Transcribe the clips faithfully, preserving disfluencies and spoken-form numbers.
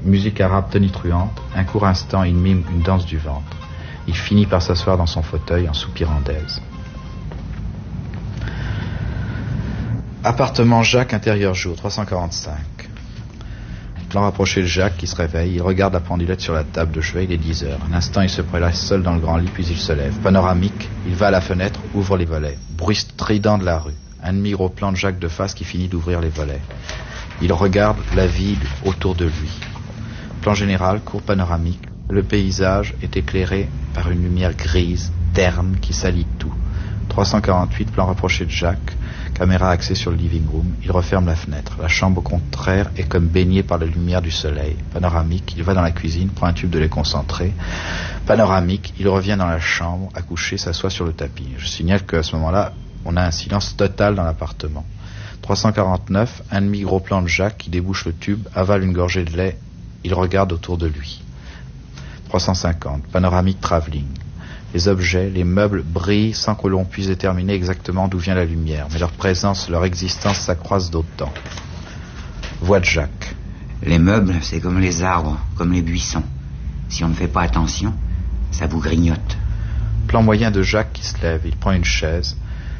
Musique arabe tonitruante, un court instant il mime une danse du ventre. Il finit par s'asseoir dans son fauteuil en soupirant d'aise. Appartement Jacques, intérieur jour, trois cent quarante-cinq. Plan rapproché de Jacques qui se réveille, il regarde la pendulette sur la table de chevet, il est dix heures. Un instant il se prélasse seul dans le grand lit puis il se lève. Panoramique, il va à la fenêtre, ouvre les volets. Bruit strident de la rue. Un demi-gros-plan de Jacques de face qui finit d'ouvrir les volets. Il regarde la ville autour de lui. Plan général, court panoramique. Le paysage est éclairé par une lumière grise, terne, qui salit tout. trois cent quarante-huit, plan rapproché de Jacques. Caméra axée sur le living room. Il referme la fenêtre. La chambre, au contraire, est comme baignée par la lumière du soleil. Panoramique, il va dans la cuisine, prend un tube de lait concentré. Panoramique, il revient dans la chambre, à coucher, s'assoit sur le tapis. Je signale qu'à ce moment-là, on a un silence total dans l'appartement. trois cent quarante-neuf, un demi-gros plan de Jacques qui débouche le tube, avale une gorgée de lait. Il regarde autour de lui. trois cent cinquante, panoramique travelling. Les objets, les meubles brillent sans que l'on puisse déterminer exactement d'où vient la lumière, mais leur présence, leur existence s'accroissent d'autant. Voix de Jacques. Les meubles, c'est comme les arbres, comme les buissons. Si on ne fait pas attention, ça vous grignote. Plan moyen de Jacques qui se lève, il prend une chaise.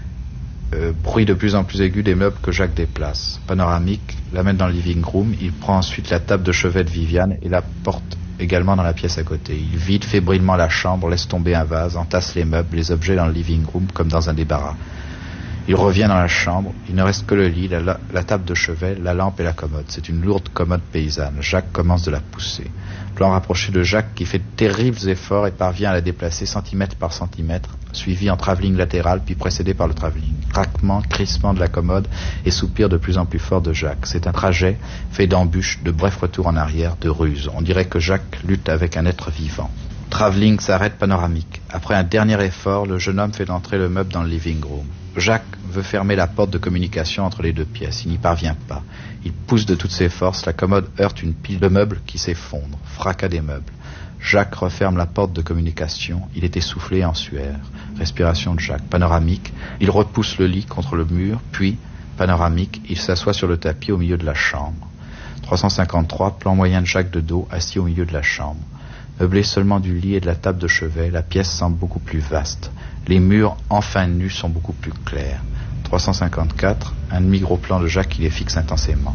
Euh, bruit de plus en plus aigu des meubles que Jacques déplace. Panoramique, l'amène dans le living room, il prend ensuite la table de chevet de Viviane et la porte également dans la pièce à côté. Il vide fébrilement la chambre, laisse tomber un vase, entasse les meubles, les objets dans le living room comme dans un débarras. Il revient dans la chambre, il ne reste que le lit, la, la table de chevet, la lampe et la commode. C'est une lourde commode paysanne. Jacques commence de la pousser. Plan rapproché de Jacques qui fait de terribles efforts et parvient à la déplacer centimètre par centimètre, suivi en travelling latéral puis précédé par le travelling. Craquement, crissement de la commode et soupir de plus en plus fort de Jacques. C'est un trajet fait d'embûches, de brefs retours en arrière, de ruses. On dirait que Jacques lutte avec un être vivant. Travelling s'arrête, panoramique. Après un dernier effort, le jeune homme fait entrer le meuble dans le living room. Jacques veut fermer la porte de communication entre les deux pièces. Il n'y parvient pas. Il pousse de toutes ses forces. La commode heurte une pile de meubles qui s'effondre. Fracas des meubles. Jacques referme la porte de communication. Il est essoufflé en sueur. Respiration de Jacques. Panoramique. Il repousse le lit contre le mur. Puis, panoramique, il s'assoit sur le tapis au milieu de la chambre. trois cent cinquante-trois, plan moyen de Jacques de dos, assis au milieu de la chambre. Meublé seulement du lit et de la table de chevet, la pièce semble beaucoup plus vaste. Les murs, enfin nus, sont beaucoup plus clairs. trois cent cinquante-quatre, un demi-gros plan de Jacques qui les fixe intensément.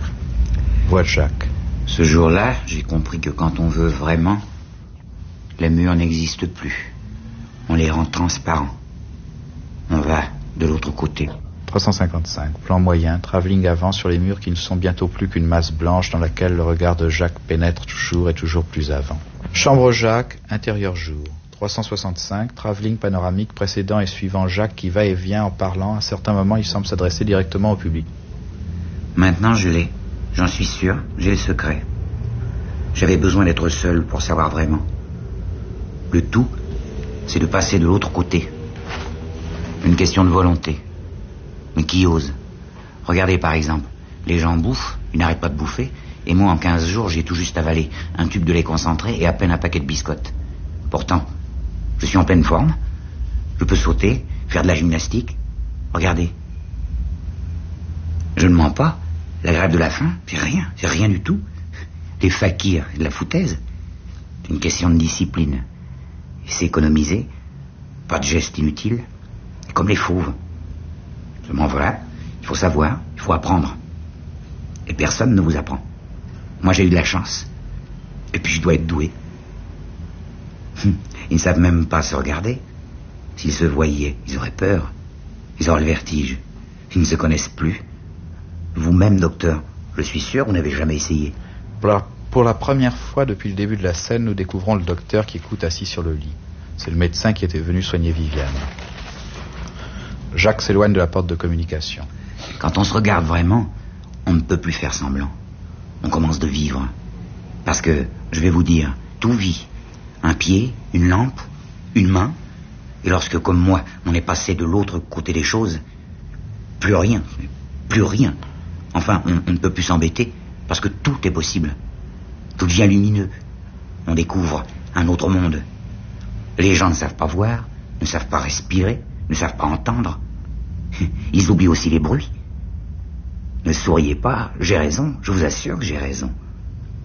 Voix de Jacques. Ce jour-là, j'ai compris que quand on veut vraiment, les murs n'existent plus. On les rend transparents. On va de l'autre côté. trois cent cinquante-cinq, plan moyen, travelling avant sur les murs qui ne sont bientôt plus qu'une masse blanche dans laquelle le regard de Jacques pénètre toujours et toujours plus avant. Chambre Jacques, intérieur jour. trois cent soixante-cinq, travelling panoramique précédant et suivant Jacques qui va et vient en parlant. À certains moments, il semble s'adresser directement au public. Maintenant, je l'ai. J'en suis sûr, j'ai le secret. J'avais besoin d'être seul pour savoir vraiment. Le tout, c'est de passer de l'autre côté. Une question de volonté. Mais qui ose? Regardez par exemple, les gens bouffent, ils n'arrêtent pas de bouffer, et moi en quinze jours j'ai tout juste avalé un tube de lait concentré et à peine un paquet de biscottes. Pourtant, je suis en pleine forme, je peux sauter, faire de la gymnastique. Regardez. Je ne mens pas, la grève de la faim, c'est rien, c'est rien du tout. Les fakirs, c'est de la foutaise. C'est une question de discipline. Et c'est économiser, pas de gestes inutiles, comme les fauves. Seulement voilà, il faut savoir, il faut apprendre. Et personne ne vous apprend. Moi j'ai eu de la chance. Et puis je dois être doué. Ils ne savent même pas se regarder. S'ils se voyaient, ils auraient peur. Ils auraient le vertige. Ils ne se connaissent plus. Vous-même, docteur, je suis sûr, vous n'avez jamais essayé. Pour la, pour la première fois depuis le début de la scène, nous découvrons le docteur qui écoute assis sur le lit. C'est le médecin qui était venu soigner Viviane. Jacques s'éloigne de la porte de communication. Quand on se regarde vraiment, on ne peut plus faire semblant. On commence de vivre. Parce que, je vais vous dire, tout vit. Un pied, une lampe, une main. Et lorsque, comme moi, on est passé de l'autre côté des choses, plus rien, plus rien. Enfin, on, on ne peut plus s'embêter, parce que tout est possible. Tout devient lumineux. On découvre un autre monde. Les gens ne savent pas voir, ne savent pas respirer, ne savent pas entendre. Ils oublient aussi les bruits. Ne souriez pas, j'ai raison, je vous assure que j'ai raison.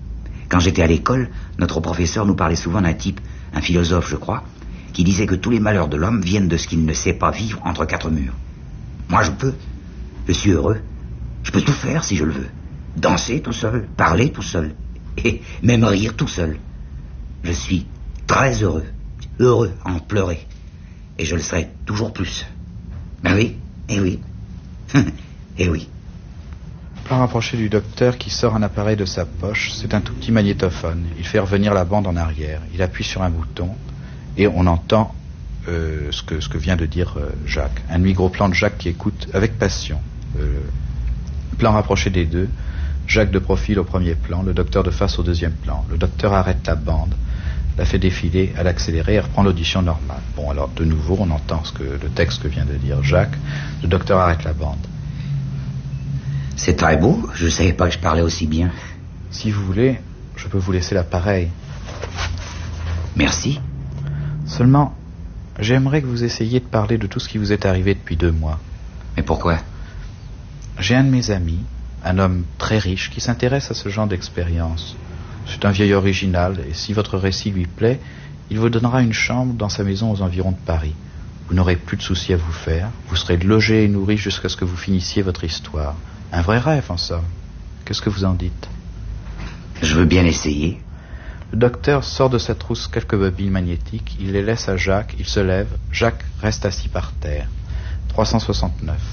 Quand j'étais à l'école, notre professeur nous parlait souvent d'un type, un philosophe je crois, qui disait que tous les malheurs de l'homme viennent de ce qu'il ne sait pas vivre entre quatre murs. Moi je peux. Je suis heureux. Je peux tout faire si je le veux. Danser tout seul, parler tout seul, et même rire tout seul. Je suis très heureux. Heureux à en pleurer. Et je le serai toujours plus. Ben oui, eh oui. Eh oui. Plan rapproché du docteur qui sort un appareil de sa poche. C'est un tout petit magnétophone. Il fait revenir la bande en arrière. Il appuie sur un bouton et on entend euh, ce, que, ce que vient de dire euh, Jacques. Un demi-gros-plan de Jacques qui écoute avec passion. Euh, plan rapproché des deux. Jacques de profil au premier plan, le docteur de face au deuxième plan. Le docteur arrête la bande, la fait défiler à l'accéléré et reprend l'audition normale. Bon, alors de nouveau, on entend ce que, le texte que vient de dire Jacques. Le docteur arrête la bande. C'est très beau, je ne savais pas que je parlais aussi bien. Si vous voulez, je peux vous laisser l'appareil. Merci. Seulement, j'aimerais que vous essayiez de parler de tout ce qui vous est arrivé depuis deux mois. Mais pourquoi? J'ai un de mes amis, un homme très riche, qui s'intéresse à ce genre d'expérience. C'est un vieil original, et si votre récit lui plaît, il vous donnera une chambre dans sa maison aux environs de Paris. Vous n'aurez plus de soucis à vous faire, vous serez logé et nourri jusqu'à ce que vous finissiez votre histoire. Un vrai rêve, en somme. Qu'est-ce que vous en dites? Je veux bien essayer. Le docteur sort de sa trousse quelques bobines magnétiques, il les laisse à Jacques, il se lève, Jacques reste assis par terre. trois cent soixante-neuf.